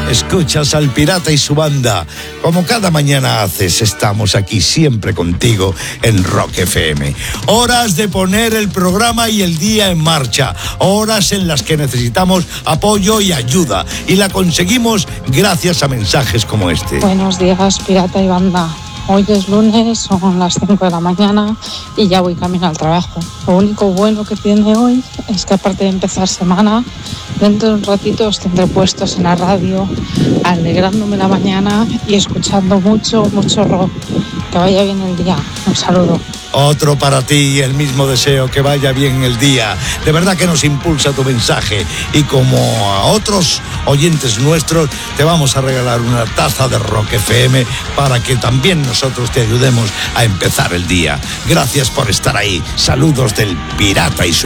Escuchas al Pirata y su banda. Como cada mañana haces, estamos aquí siempre contigo en Rock FM. Horas de poner el programa y el día en marcha. Horas en las que necesitamos apoyo y ayuda. Y la conseguimos gracias a mensajes como este. Buenos días, Pirata y banda. Hoy es lunes, son las 5 de la mañana y ya voy camino al trabajo. Lo único bueno que tiene hoy es que aparte de empezar semana, dentro de un ratito os tendré puestos en la radio, alegrándome la mañana y escuchando mucho rock. Que vaya bien el día. Un saludo. Otro para ti, el mismo deseo, que vaya bien el día. De verdad que nos impulsa tu mensaje. Y como a otros oyentes nuestros, te vamos a regalar una taza de Rock FM para que también nosotros te ayudemos a empezar el día. Gracias por estar ahí. Saludos del Pirata y su